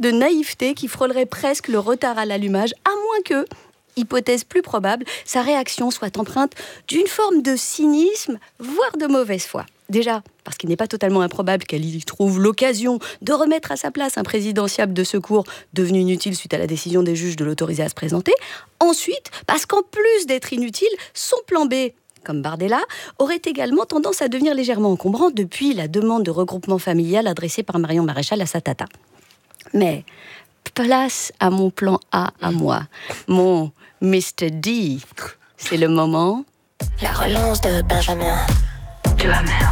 de naïveté qui frôlerait presque le retard à l'allumage, à moins que, hypothèse plus probable, sa réaction soit empreinte d'une forme de cynisme, voire de mauvaise foi. Déjà, parce qu'il n'est pas totalement improbable qu'elle y trouve l'occasion de remettre à sa place un présidentiable de secours devenu inutile suite à la décision des juges de l'autoriser à se présenter. Ensuite, parce qu'en plus d'être inutile, son plan B, comme Bardella, aurait également tendance à devenir légèrement encombrant depuis la demande de regroupement familial adressée par Marion Maréchal à sa tata. Mais place à mon plan A à moi, mon Mr. D. C'est le moment. La relance de Benjamin Duhamel.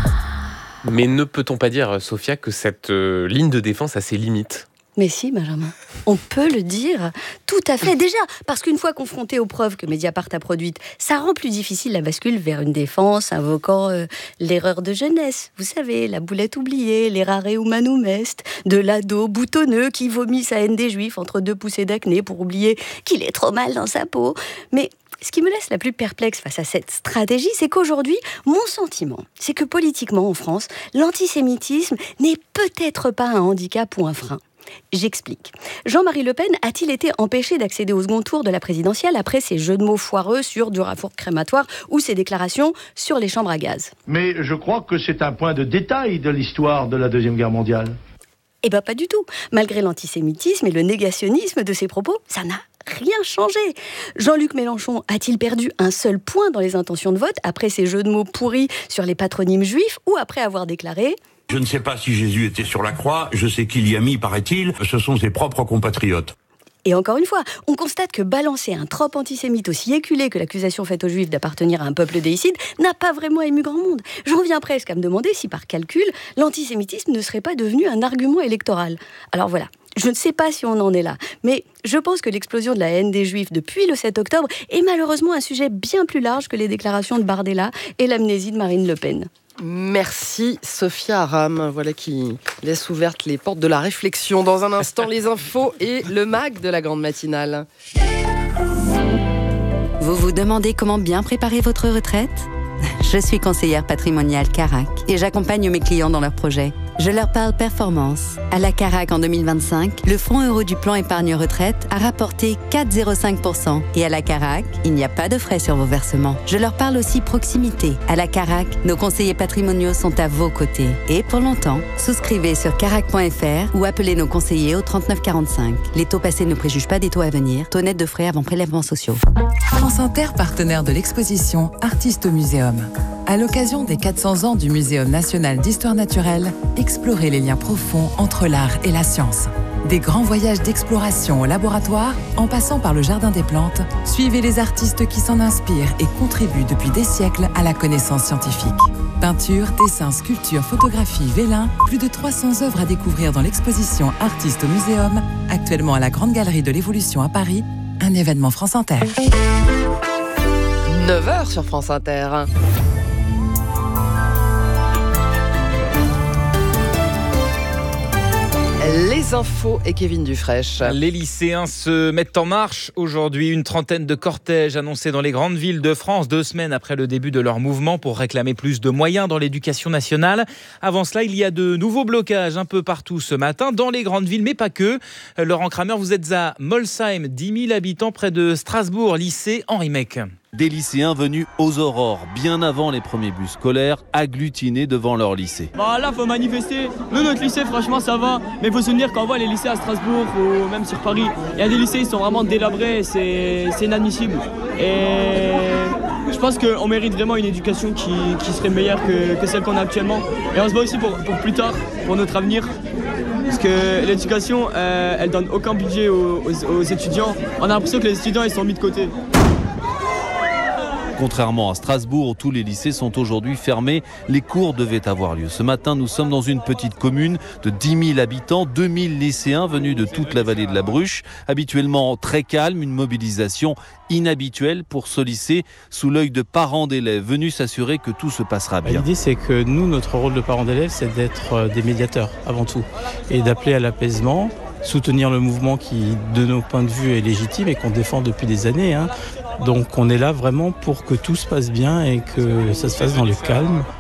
Mais ne peut-on pas dire, Sophia, que cette ligne de défense a ses limites ? Mais si, Benjamin, on peut le dire, tout à fait. Déjà, parce qu'une fois confronté aux preuves que Mediapart a produites, ça rend plus difficile la bascule vers une défense invoquant l'erreur de jeunesse. Vous savez, la boulette oubliée, l'errare humanum est, de l'ado boutonneux qui vomit sa haine des juifs entre deux poussées d'acné pour oublier qu'il est trop mal dans sa peau. Mais ce qui me laisse la plus perplexe face à cette stratégie, c'est qu'aujourd'hui, mon sentiment, c'est que politiquement en France, l'antisémitisme n'est peut-être pas un handicap ou un frein. J'explique. Jean-Marie Le Pen a-t-il été empêché d'accéder au second tour de la présidentielle après ses jeux de mots foireux sur dur à four crématoire ou ses déclarations sur les chambres à gaz ? Mais je crois que c'est un point de détail de l'histoire de la Deuxième Guerre mondiale. Eh bien, pas du tout. Malgré l'antisémitisme et le négationnisme de ses propos, ça n'a rien changé. Jean-Luc Mélenchon a-t-il perdu un seul point dans les intentions de vote après ses jeux de mots pourris sur les patronymes juifs ou après avoir déclaré « Je ne sais pas si Jésus était sur la croix, je sais qu'il y a mis, paraît-il, ce sont ses propres compatriotes. » Et encore une fois, on constate que balancer un trope antisémite aussi éculé que l'accusation faite aux Juifs d'appartenir à un peuple déicide n'a pas vraiment ému grand monde. J'en viens presque à me demander si, par calcul, l'antisémitisme ne serait pas devenu un argument électoral. Alors voilà, je ne sais pas si on en est là, mais je pense que l'explosion de la haine des Juifs depuis le 7 octobre est malheureusement un sujet bien plus large que les déclarations de Bardella et l'amnésie de Marine Le Pen. Merci Sophia Aram, voilà qui laisse ouvertes les portes de la réflexion. Dans un instant, les infos et le mag de la grande matinale. Vous vous demandez comment bien préparer votre retraite ? Je suis conseillère patrimoniale Carac et j'accompagne mes clients dans leurs projets. Je leur parle performance. À la Carac en 2025, le fonds euro du plan épargne retraite a rapporté 4,05%. Et à la Carac, il n'y a pas de frais sur vos versements. Je leur parle aussi proximité. À la Carac, nos conseillers patrimoniaux sont à vos côtés. Et pour longtemps, souscrivez sur carac.fr ou appelez nos conseillers au 39 45. Les taux passés ne préjugent pas des taux à venir. Taux net de frais avant prélèvements sociaux. France Inter, partenaire de l'exposition Artistes au Muséum. À l'occasion des 400 ans du Muséum national d'histoire naturelle, explorez les liens profonds entre l'art et la science. Des grands voyages d'exploration au laboratoire, en passant par le Jardin des plantes, suivez les artistes qui s'en inspirent et contribuent depuis des siècles à la connaissance scientifique. Peinture, dessin, sculpture, photographie, vélin, plus de 300 œuvres à découvrir dans l'exposition Artistes au Muséum, actuellement à la Grande Galerie de l'Évolution à Paris, un événement France Inter. 9h sur France Inter. Les infos et Kevin Dufraîche. Les lycéens se mettent en marche aujourd'hui. Une trentaine de cortèges annoncés dans les grandes villes de France, 2 semaines après le début de leur mouvement pour réclamer plus de moyens dans l'éducation nationale. Avant cela, il y a de nouveaux blocages un peu partout ce matin, dans les grandes villes, mais pas que. Laurent Kramer, vous êtes à Molsheim, 10 000 habitants près de Strasbourg, lycée Henri Mech. Des lycéens venus aux aurores, bien avant les premiers bus scolaires, agglutinés devant leur lycée. Là, faut manifester. Nous, notre lycée, franchement, ça va. Mais il faut se souvenir qu'on voit les lycées à Strasbourg ou même sur Paris. Il y a des lycées qui sont vraiment délabrés, c'est inadmissible. Et je pense qu'on mérite vraiment une éducation qui serait meilleure que celle qu'on a actuellement. Et on se bat aussi pour plus tard, pour notre avenir. Parce que l'éducation, elle donne aucun budget aux étudiants. On a l'impression que les étudiants, ils sont mis de côté. Contrairement à Strasbourg, où tous les lycées sont aujourd'hui fermés, les cours devaient avoir lieu. Ce matin, nous sommes dans une petite commune de 10 000 habitants, 2 000 lycéens venus de toute la vallée de la Bruche. Habituellement très calme, une mobilisation inhabituelle pour ce lycée, sous l'œil de parents d'élèves venus s'assurer que tout se passera bien. L'idée, c'est que nous, notre rôle de parents d'élèves, c'est d'être des médiateurs avant tout et d'appeler à l'apaisement, soutenir le mouvement qui, de nos points de vue, est légitime et qu'on défend depuis des années. Donc on est là vraiment pour que tout se passe bien et que ça se fasse dans le calme,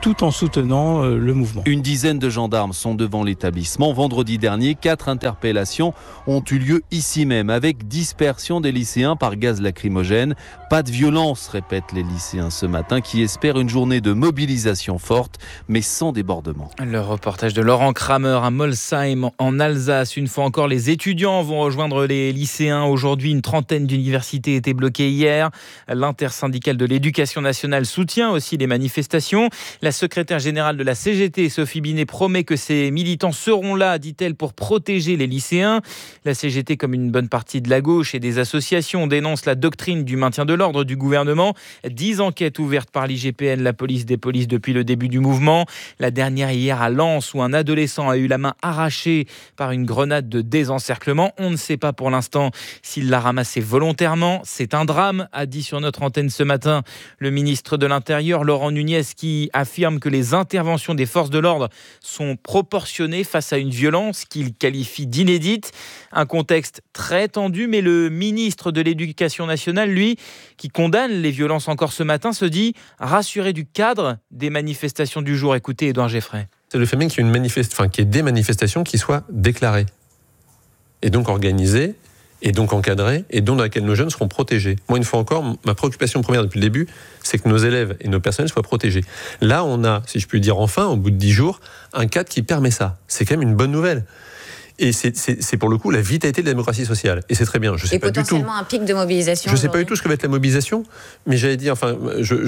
tout en soutenant le mouvement. Une dizaine de gendarmes sont devant l'établissement. Vendredi dernier, 4 interpellations ont eu lieu ici même, avec dispersion des lycéens par gaz lacrymogène. Pas de violence, répètent les lycéens ce matin, qui espèrent une journée de mobilisation forte, mais sans débordement. Le reportage de Laurent Kramer à Molsheim, en Alsace. Une fois encore, les étudiants vont rejoindre les lycéens. Aujourd'hui, une trentaine d'universités étaient bloquées hier. L'intersyndicale de l'éducation nationale soutient aussi les manifestations. La secrétaire générale de la CGT, Sophie Binet, promet que ces militants seront là, dit-elle, pour protéger les lycéens. La CGT, comme une bonne partie de la gauche et des associations, dénonce la doctrine du maintien de l'ordre du gouvernement. 10 enquêtes ouvertes par l'IGPN, la police des polices, depuis le début du mouvement. La dernière hier à Lens, où un adolescent a eu la main arrachée par une grenade de désencerclement. On ne sait pas pour l'instant s'il l'a ramassée volontairement. C'est un drame, a dit sur notre antenne ce matin le ministre de l'Intérieur, Laurent Nunez, qui affirme que les interventions des forces de l'ordre sont proportionnées face à une violence qu'il qualifie d'inédite. Un contexte très tendu, mais le ministre de l'Éducation nationale, lui, qui condamne les violences encore ce matin, se dit rassuré du cadre des manifestations du jour. Écoutez Édouard Geffray. C'est le fait même qu'il y ait des manifestations qui soient déclarées et donc organisées et donc encadrées et dans laquelle nos jeunes seront protégés. Moi, une fois encore, ma préoccupation première depuis le début, c'est que nos élèves et nos personnels soient protégés. Là, on a, si je puis dire enfin, au bout de 10 jours, un cadre qui permet ça. C'est quand même une bonne nouvelle. Et c'est pour le coup la vitalité de la démocratie sociale. Et c'est très bien. Je sais pas du tout. Et potentiellement un pic de mobilisation. Je ne sais pas du tout ce que va être la mobilisation, mais j'allais dire, enfin,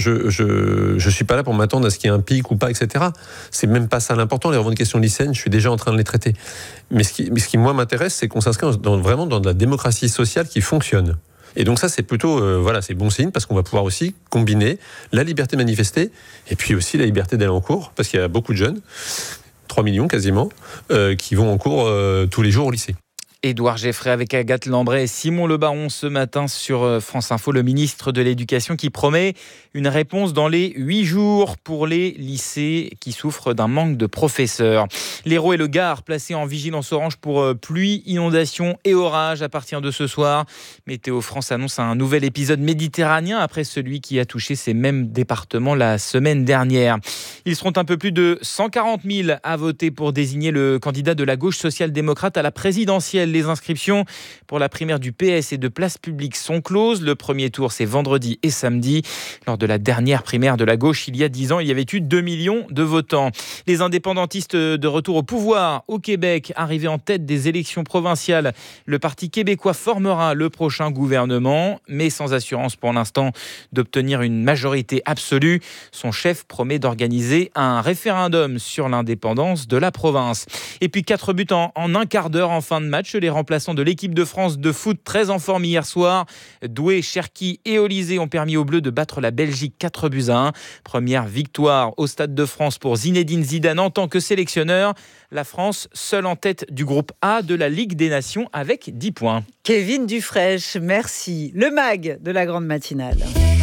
je suis pas là pour m'attendre à ce qu'il y ait un pic ou pas, etc. C'est même pas ça l'important. Les revendications lycéennes, je suis déjà en train de les traiter. Mais ce qui moi m'intéresse, c'est qu'on s'inscrit vraiment dans de la démocratie sociale qui fonctionne. Et donc ça, c'est plutôt, c'est bon signe, parce qu'on va pouvoir aussi combiner la liberté de manifester et puis aussi la liberté d'aller en cours, parce qu'il y a beaucoup de jeunes, 3 millions quasiment, qui vont en cours tous les jours au lycée. Édouard Geffray avec Agathe Lambray et Simon Le Baron ce matin sur France Info, le ministre de l'Éducation qui promet une réponse dans les 8 jours pour les lycées qui souffrent d'un manque de professeurs. L'Hérault et le Gard placés en vigilance orange pour pluie, inondation et orage à partir de ce soir. Météo France annonce un nouvel épisode méditerranéen après celui qui a touché ces mêmes départements la semaine dernière. Ils seront un peu plus de 140 000 à voter pour désigner le candidat de la gauche social-démocrate à la présidentielle. Les inscriptions pour la primaire du PS et de Place Publique sont closes. Le premier tour, c'est vendredi et samedi. Lors de la dernière primaire de la gauche, il y a 10 ans, il y avait eu 2 millions de votants. Les indépendantistes de retour au pouvoir au Québec, arrivés en tête des élections provinciales. Le Parti québécois formera le prochain gouvernement, mais sans assurance pour l'instant d'obtenir une majorité absolue. Son chef promet d'organiser un référendum sur l'indépendance de la province. Et puis 4 buts en un quart d'heure en fin de match. Les remplaçants de l'équipe de France de foot très en forme hier soir, Doué, Cherki et Olysée ont permis aux Bleus de battre la Belgique 4-1. Première victoire au Stade de France pour Zinedine Zidane en tant que sélectionneur. La France seule en tête du groupe A de la Ligue des Nations avec 10 points. Kevin Dufresne, merci. Le MAG de la grande matinale.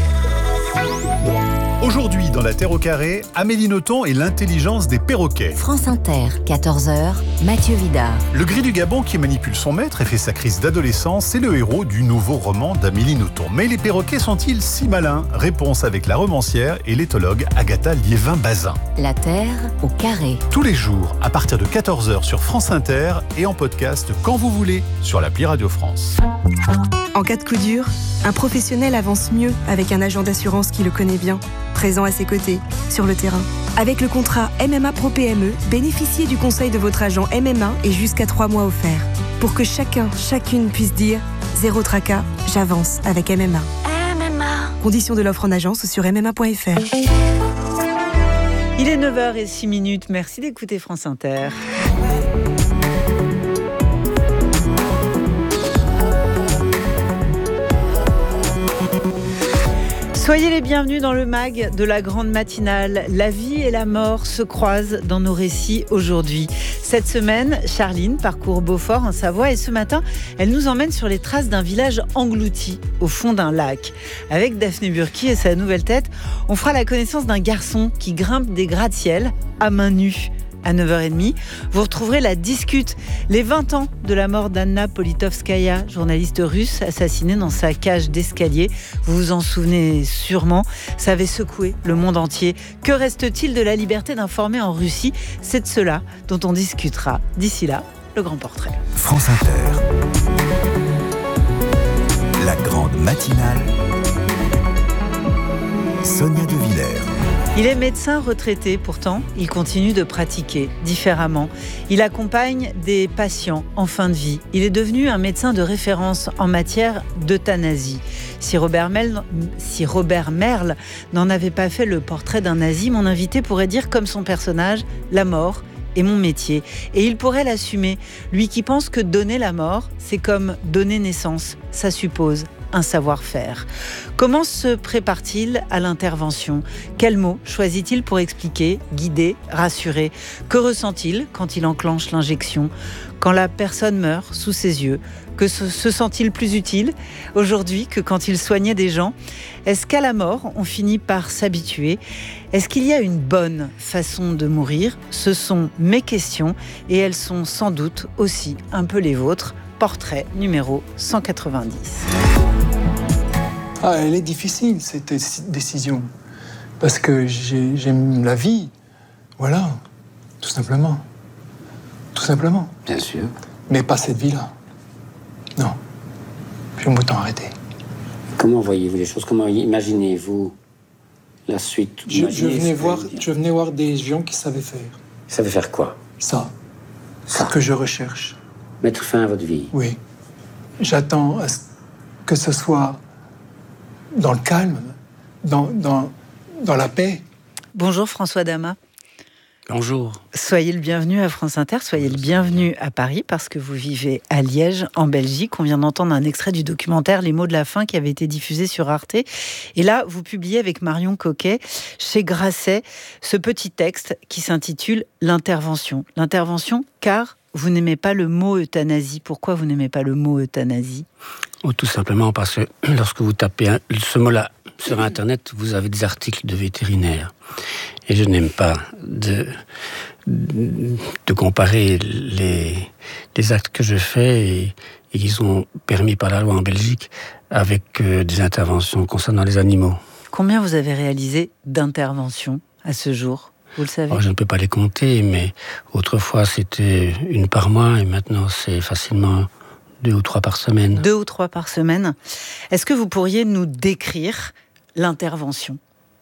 Aujourd'hui, dans la Terre au carré, Amélie Nothomb et l'intelligence des perroquets. France Inter, 14h, Mathieu Vidard. Le gris du Gabon qui manipule son maître et fait sa crise d'adolescence, c'est le héros du nouveau roman d'Amélie Nothomb. Mais les perroquets sont-ils si malins ? Réponse avec la romancière et l'éthologue Agatha Liévin-Bazin. La Terre au carré. Tous les jours, à partir de 14h sur France Inter et en podcast quand vous voulez sur l'appli Radio France. En cas de coup dur, un professionnel avance mieux avec un agent d'assurance qui le connaît bien, présent à ses côtés, sur le terrain. Avec le contrat MMA Pro PME, bénéficiez du conseil de votre agent MMA et jusqu'à 3 mois offerts. Pour que chacune puisse dire « Zéro tracas, j'avance avec MMA ». MMA. Conditions de l'offre en agence sur mma.fr. Il est 9h06, merci d'écouter France Inter. Soyez les bienvenus dans le MAG de la grande matinale. La vie et la mort se croisent dans nos récits aujourd'hui. Cette semaine, Charline parcourt Beaufort en Savoie et ce matin, elle nous emmène sur les traces d'un village englouti au fond d'un lac. Avec Daphné Burki et sa nouvelle tête, on fera la connaissance d'un garçon qui grimpe des gratte-ciel à main nue. à 9h30. Vous retrouverez la discute, les 20 ans de la mort d'Anna Politkovskaya, journaliste russe assassinée dans sa cage d'escalier. Vous vous en souvenez sûrement, ça avait secoué le monde entier. Que reste-t-il de la liberté d'informer en Russie ? C'est de cela dont on discutera. D'ici là, le grand portrait. France Inter. La grande matinale. Sonia De Villers. Il est médecin retraité, pourtant, il continue de pratiquer différemment. Il accompagne des patients en fin de vie. Il est devenu un médecin de référence en matière d'euthanasie. Si Robert Merle n'en avait pas fait le portrait d'un nazi, mon invité pourrait dire comme son personnage, la mort est mon métier. Et il pourrait l'assumer. Lui qui pense que donner la mort, c'est comme donner naissance. Ça suppose un savoir-faire. Comment se prépare-t-il à l'intervention ? Quels mots choisit-il pour expliquer, guider, rassurer ? Que ressent-il quand il enclenche l'injection ? Quand la personne meurt sous ses yeux ? Que se sent-il plus utile aujourd'hui que quand il soignait des gens ? Est-ce qu'à la mort, on finit par s'habituer ? Est-ce qu'il y a une bonne façon de mourir ? Ce sont mes questions et elles sont sans doute aussi un peu les vôtres. Portrait numéro 190. Elle est difficile, cette décision. Parce que j'aime la vie. Voilà. Tout simplement. Tout simplement. Bien sûr. Mais pas cette vie-là. Non. J'aime autant arrêter. Comment voyez-vous les choses ? Comment imaginez-vous la suite ? Je venais voir des gens qui savaient faire. Ils savaient faire quoi ? Ça. Ce que je recherche. Mettre fin à votre vie ? Oui. J'attends à ce que ce soit dans le calme, dans la paix. Bonjour François Damas. Bonjour. Soyez le bienvenu à France Inter, soyez le bienvenu à Paris parce que vous vivez à Liège, en Belgique. On vient d'entendre un extrait du documentaire Les mots de la fin qui avait été diffusé sur Arte. Et là, vous publiez avec Marion Coquet chez Grasset ce petit texte qui s'intitule L'intervention. L'intervention car vous n'aimez pas le mot euthanasie. Pourquoi vous n'aimez pas le mot euthanasie ? Tout simplement parce que lorsque vous tapez ce mot-là sur Internet, vous avez des articles de vétérinaires. Et je n'aime pas de comparer les actes que je fais et qui sont permis par la loi en Belgique avec des interventions concernant les animaux. Combien vous avez réalisé d'interventions à ce jour ? Vous le savez ? Je ne peux pas les compter, mais autrefois c'était 1 par mois et maintenant c'est facilement 2 ou 3 par semaine. 2 ou 3 par semaine. Est-ce que vous pourriez nous décrire l'intervention ?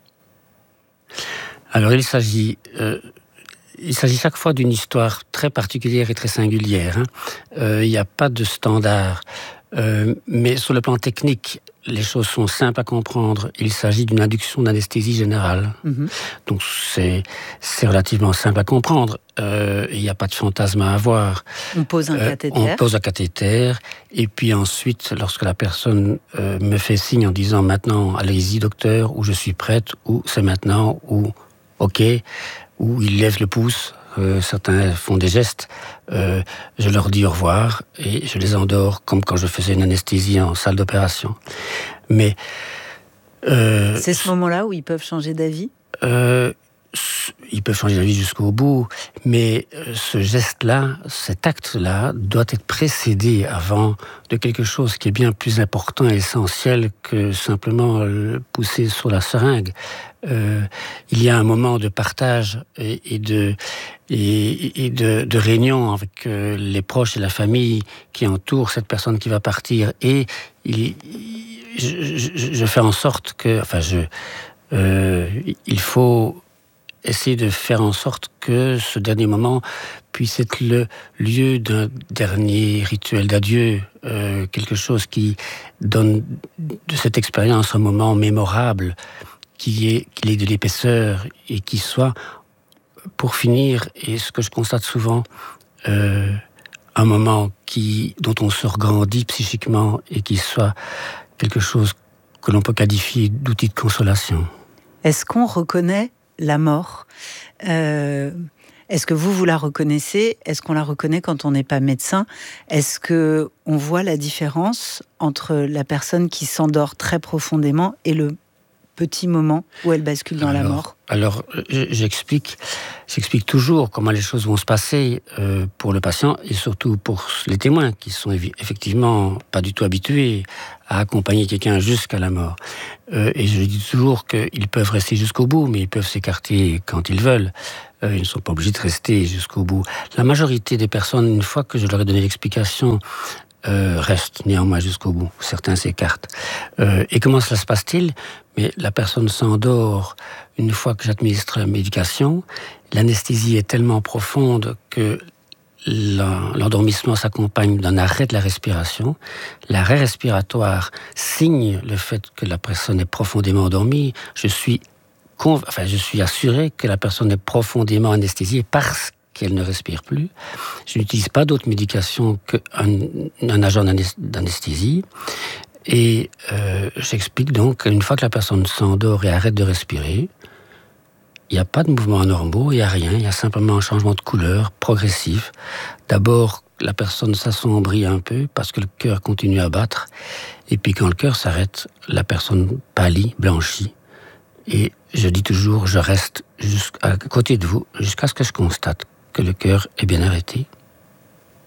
Alors il s'agit chaque fois d'une histoire très particulière et très singulière. Il n'y a pas de standard. Mais sur le plan technique, les choses sont simples à comprendre. Il s'agit d'une induction d'anesthésie générale. Mm-hmm. Donc c'est relativement simple à comprendre. Il n'y a pas de fantasme à avoir. On pose un cathéter. On pose un cathéter. Et puis ensuite, lorsque la personne me fait signe en disant « Maintenant, allez-y docteur » ou « Je suis prête » ou « C'est maintenant » ou « Ok » ou il lève le pouce. Certains font des gestes, je leur dis au revoir et je les endors comme quand je faisais une anesthésie en salle d'opération. Mais c'est ce moment-là où ils peuvent changer d'avis ? Ils peuvent changer d'avis jusqu'au bout, mais ce geste-là, cet acte-là, doit être précédé avant de quelque chose qui est bien plus important et essentiel que simplement le pousser sur la seringue. Il y a un moment de partage et de réunion avec les proches et la famille qui entourent cette personne qui va partir. Et je fais en sorte que, il faut essayer de faire en sorte que ce dernier moment puisse être le lieu d'un dernier rituel d'adieu, quelque chose qui donne de cette expérience un moment mémorable, qu'il ait de l'épaisseur et qui soit, pour finir, et ce que je constate souvent, un moment dont on se regrandit psychiquement et qui soit quelque chose que l'on peut qualifier d'outil de consolation. Est-ce qu'on reconnaît la mort ? Est-ce que vous la reconnaissez ? Est-ce qu'on la reconnaît quand on n'est pas médecin ? Est-ce qu'on voit la différence entre la personne qui s'endort très profondément et le petit moment où elle bascule dans la mort? Alors, j'explique toujours comment les choses vont se passer pour le patient et surtout pour les témoins qui sont effectivement pas du tout habitués à accompagner quelqu'un jusqu'à la mort. Et je dis toujours qu'ils peuvent rester jusqu'au bout, mais ils peuvent s'écarter quand ils veulent. Ils ne sont pas obligés de rester jusqu'au bout. La majorité des personnes, une fois que je leur ai donné l'explication, restent néanmoins jusqu'au bout. Certains s'écartent. Et comment cela se passe-t-il? Mais la personne s'endort une fois que j'administre la médication. L'anesthésie est tellement profonde que l'endormissement s'accompagne d'un arrêt de la respiration. L'arrêt respiratoire signe le fait que la personne est profondément endormie. Je suis assuré que la personne est profondément anesthésiée parce qu'elle ne respire plus. Je n'utilise pas d'autres médications qu'un agent d'anesthésie. Et j'explique donc qu'une fois que la personne s'endort et arrête de respirer, il n'y a pas de mouvements anormaux, il n'y a rien, il y a simplement un changement de couleur progressif. D'abord, la personne s'assombrit un peu parce que le cœur continue à battre. Et puis quand le cœur s'arrête, la personne pâlit, blanchit. Et je dis toujours, je reste à côté de vous jusqu'à ce que je constate que le cœur est bien arrêté.